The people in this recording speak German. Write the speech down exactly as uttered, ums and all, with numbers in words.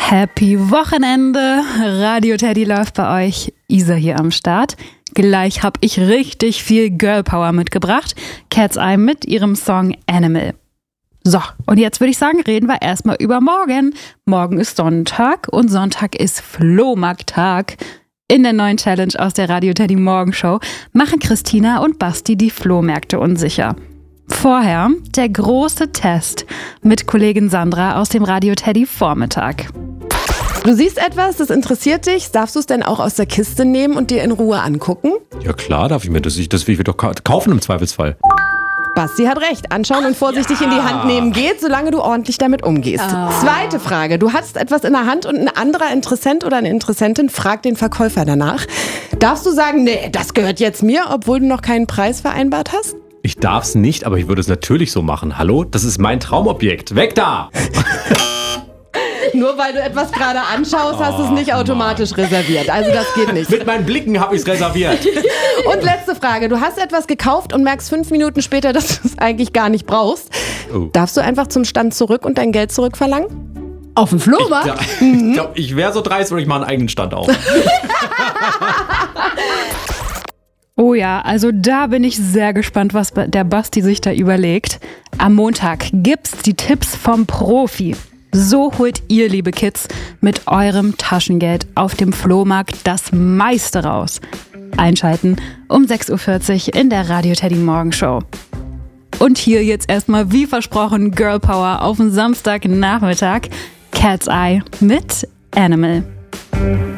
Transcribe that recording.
Happy Wochenende! Radio Teddy läuft bei euch. Isa hier am Start. Gleich hab ich richtig viel Girl Power mitgebracht. Cat's Eye mit ihrem Song Animal. So, und jetzt würde ich sagen, reden wir erstmal über morgen. Morgen ist Sonntag und Sonntag ist Flohmarkttag. In der neuen Challenge aus der Radio Teddy Morgenshow machen Christina und Basti die Flohmärkte unsicher. Vorher der große Test mit Kollegin Sandra aus dem Radio Teddy Vormittag. Du siehst etwas, das interessiert dich. Darfst du es denn auch aus der Kiste nehmen und dir in Ruhe angucken? Ja klar, darf ich mir das. Das will ich doch kaufen im Zweifelsfall. Basti hat recht. Anschauen und vorsichtig ja. in die Hand nehmen geht, solange du ordentlich damit umgehst. Oh. Zweite Frage. Du hast etwas in der Hand und ein anderer Interessent oder eine Interessentin fragt den Verkäufer danach. Darfst du sagen, nee, das gehört jetzt mir, obwohl du noch keinen Preis vereinbart hast? Ich darf's nicht, aber ich würde es natürlich so machen. Hallo? Das ist mein Traumobjekt. Weg da! Nur weil du etwas gerade anschaust, hast du es nicht automatisch Mann. reserviert. Also das geht nicht. Mit meinen Blicken habe ich es reserviert. Und letzte Frage. Du hast etwas gekauft und merkst fünf Minuten später, dass du es eigentlich gar nicht brauchst. Oh. Darfst du einfach zum Stand zurück und dein Geld zurückverlangen? Auf dem Flohmarkt? Ich, mhm. ich glaube, ich wäre so dreist, würde ich mal einen eigenen Stand auf. Oh ja, also da bin ich sehr gespannt, was der Basti sich da überlegt. Am Montag gibt's die Tipps vom Profi. So holt ihr, liebe Kids, mit eurem Taschengeld auf dem Flohmarkt das meiste raus. Einschalten um sechs Uhr vierzig in der Radio Teddy Morgenshow. Und hier jetzt erstmal wie versprochen Girl Power auf den Samstagnachmittag. Cat's Eye mit Animal.